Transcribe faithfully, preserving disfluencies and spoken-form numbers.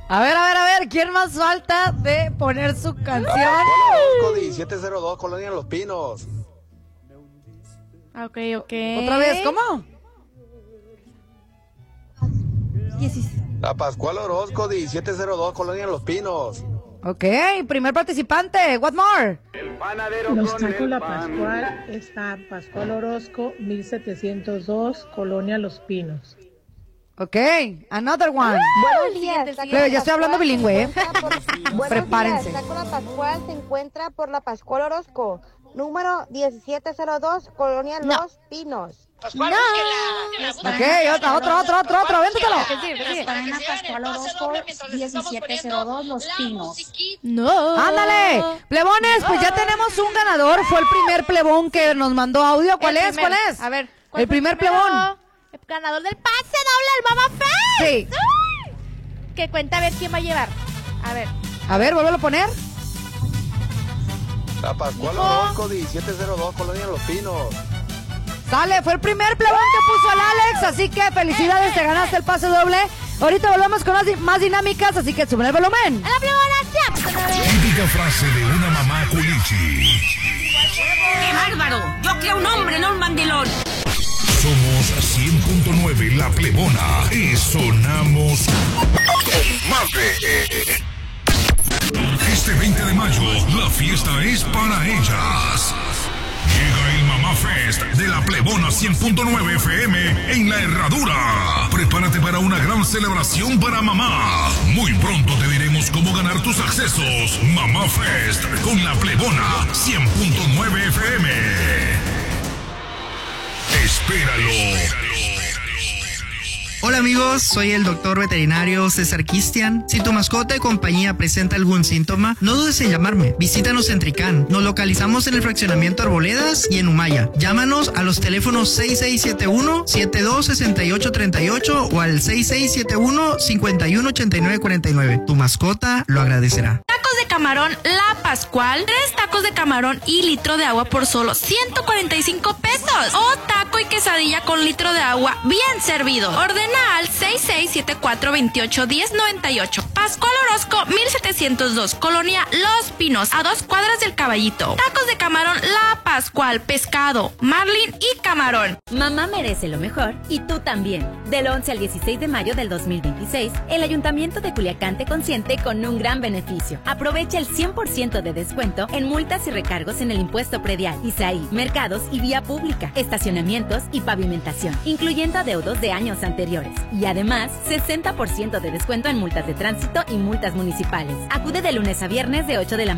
A ver, a ver, a ver, ¿quién más falta de poner su canción? Pascual diecisiete cero dos, Colonia Los Pinos. Ok, ok. ¿Otra vez? ¿Cómo? La Pascual Orozco diecisiete cero dos, Colonia Los Pinos. Ok, primer participante. What more? Los tacos La Pascual está Pascual Orozco mil setecientos dos, Colonia Los Pinos. Ok, another one. Buenos días. Pero ya estoy hablando bilingüe, ¿eh? Buenos Prepárense. días. Taco La Pascual se encuentra por la Pascual Orozco, número diecisiete cero dos, Colonia No. Los Pinos. No. Ok, otra, otra, otra, otra, otra, véntatelo. Estarán a Pascual Orozco diecisiete cero dos, Los Pinos. No. Ándale, plebones, pues ya tenemos un ganador. Fue el primer plebón que nos mandó audio. ¿Cuál El es? primer- ¿Cuál es? A ver. ¿cuál El fue primer primero? plebón. El ganador del pase doble al Mama Fest. Sí. ¡Ay! Que cuenta a ver quién va a llevar. A ver. A ver, vuélvelo a poner. La Pascual Hijo. Orozco diecisiete cero dos, Colonia Los Pinos. Sale, fue el primer plebón que puso el Alex, así que felicidades, te ganaste el pase doble. Ahorita volvemos con las di- más dinámicas, así que suben el volumen. A la plebona, ya. Típica frase de una mamá culichi. ¡Qué bárbaro! Yo creo un hombre, no un mandilón. Somos cien punto nueve La Plebona y sonamos más de... Este veinte de mayo, la fiesta es para ellas. Llega el Mamá Fest de La Plebona cien punto nueve F M en La Herradura. Prepárate para una gran celebración para mamá. Muy pronto te diremos cómo ganar tus accesos. Mamá Fest con La Plebona cien punto nueve F M. Espéralo. Hola amigos, soy el doctor veterinario César Cristian. Si tu mascota de compañía presenta algún síntoma, no dudes en llamarme. Visítanos en Tricán. Nos localizamos en el fraccionamiento Arboledas y en Humaya. Llámanos a los teléfonos seis seis siete uno, siete dos seis ocho tres ocho o al seis seis siete uno, cinco uno ocho nueve cuatro nueve. Tu mascota lo agradecerá. Tacos de camarón La Pascual, tres tacos de camarón y litro de agua por solo ciento cuarenta y cinco pesos. O taco y quesadilla con litro de agua bien servido. Ordena al seis seis siete cuatro, dos ocho, uno cero nueve ocho. Pascual Orozco mil setecientos dos, Colonia Los Pinos, a dos cuadras del Caballito. Tacos de camarón La Pascual, pescado, marlin y camarón. Mamá merece lo mejor y tú también. Del once al dieciséis de mayo del dos mil veintiséis, el Ayuntamiento de Culiacán te consiente con un gran beneficio. Aprovecha el cien por ciento de descuento en multas y recargos en el impuesto predial, I S A I, mercados y vía pública, estacionamientos y pavimentación, incluyendo adeudos de años anteriores. Y además, sesenta por ciento de descuento en multas de tránsito y multas municipales. Acude de lunes a viernes de ocho de la